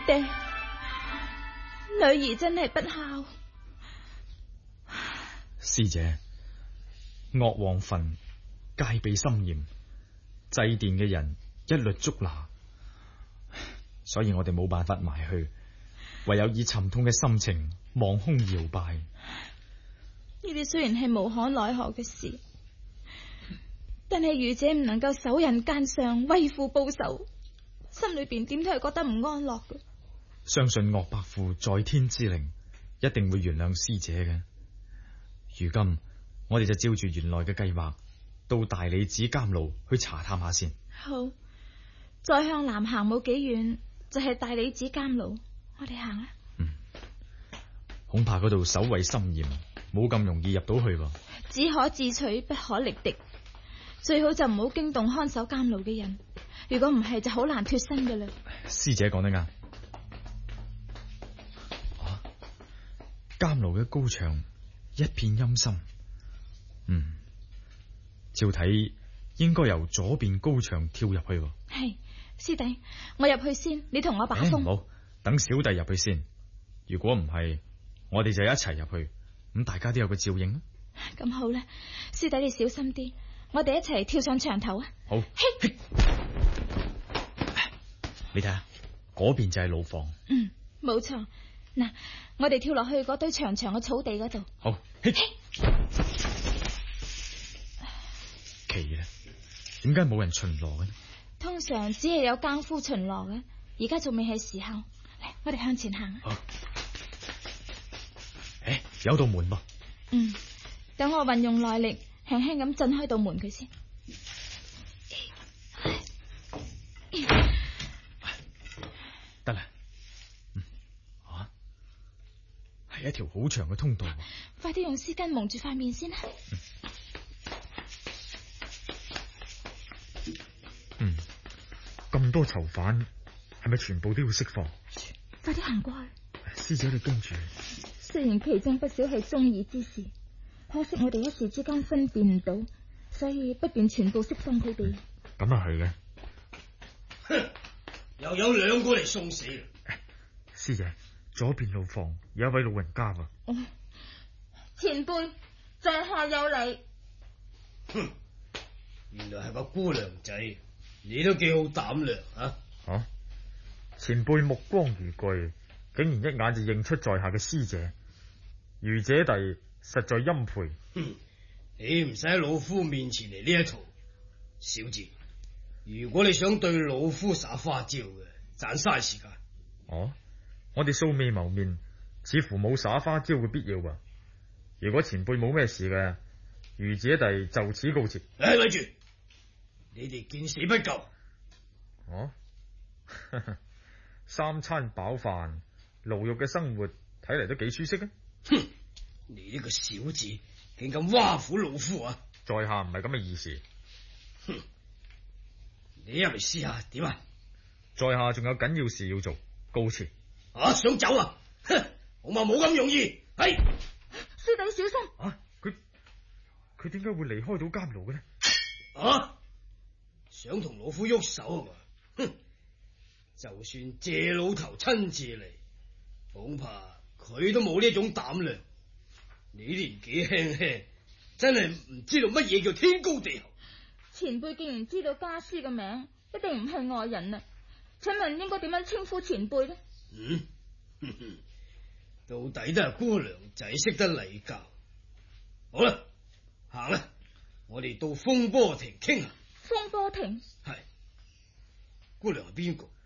爹，女兒真係不孝。 師姐，岳王墳戒備森嚴，祭奠嘅人一律捉拿，所以我哋冇辦法埋去，唯有以沉痛嘅心情望空搖拜。 呢啲雖然係無可奈何嘅事，但係愚者唔能夠手人奸相，為父報仇，心裏邊點都係覺得唔安樂嘅。 相信岳伯父在天之靈一定會原諒師姐嘅。如今我哋就照住原來嘅計劃，到大理寺監牢去查探下先。 好，再向南行冇幾遠就係大理寺監牢，我哋行啦。 恐怕嗰度守衛森嚴，冇咁容易入到去。 只可自取，不可力敵，最好就唔好驚動看守監牢嘅人，如果唔係就好難脫身噶啦。 師姐講得啱。監牢嘅高牆一片陰森，照睇應該由左邊高牆跳入去。 係，師弟，我入去先，你同我把風。 好，等小弟入去先。如果唔係，我哋就一齊入去，咁大家都有個照應。 咁好啦，師弟你小心啲，我哋一齊跳上牆頭啊！ 好，嘿，你睇下，嗰邊就係牢房。 冇錯。嗱，我哋跳落去嗰堆長長嘅草地嗰度。 好，嘿，奇啦，點解冇人巡邏嘅呢？ 通常只係有更夫巡邏嘅，而家仲未係時候。嚟，我哋向前行。 好，有道門噃。 等我運用內力，輕輕咁震開道門佢先。 得啦。係一條好長嘅通道。 快啲用絲巾蒙住塊面先啦。 咁多囚犯，係咪全部都要釋放？ 快啲行過去。 師姐你跟住。 雖然其中不少係忠義之士，可惜我哋一時之間分辨唔到，所以不便全部釋放佢哋。 咁啊係嘅。 又有兩個嚟送死啦！ 師姐，左邊牢房有一位老人家喎。 前輩，在下有禮。 原來係個姑娘仔，你都幾好膽量啊！ 前輩目光如炬，竟然一眼就認出在下嘅師姐，愚姐弟實在欽佩。 你唔使喺老夫面前嚟呢一套，小姐。如果你想對老夫耍花招嘅，盞嘥時間。 我哋素未謀面，似乎冇耍花招嘅必要吧？如果前輩冇咩事嘅，愚姐弟就此告辭。 咪住！你哋見死不救。 三餐飽飯，牢獄嘅生活睇嚟都幾舒適啊！ 你呢個小子竟敢挖苦老夫啊！ 在下唔係咁嘅意思。 你入嚟試下點啊？ 在下仲有緊要事要做，告辭。 想走啊？我話冇咁容易。係師弟小心。 佢點解會離開到監牢嘅呢？ 想同老夫喐手啊嘛？就算謝老頭親自嚟，恐怕佢都冇呢種膽量。你年紀輕輕，真係唔知道乜嘢叫天高地厚。 前輩既然知道家師嘅名，一定唔係外人啦。請問應該點樣稱呼前輩呢？ 到底都係姑娘仔識得禮教。好啦，行啦，我哋到風波亭傾下。 風波亭？ 係。姑娘係邊個？